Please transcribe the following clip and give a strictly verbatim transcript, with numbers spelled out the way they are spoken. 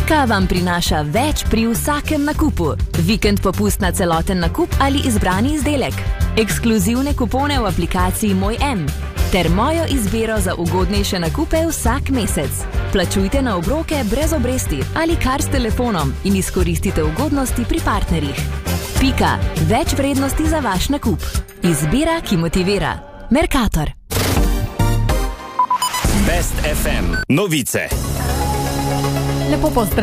Pika vam prinaša več pri vsakem nakupu. Vikend popust na celoten nakup ali izbrani izdelek. Ekskluzivne kupone v aplikaciji Moj M. Ter mojo izbiro za ugodnejše nakupe vsak mesec. Plačujte na obroke brez obresti ali kar s telefonom in izkoristite ugodnosti pri partnerjih. Pika. Več vrednosti za vaš nakup. Izbira, ki motivira. Mercator. Best F M. Novice. Lepo pozdravljeni.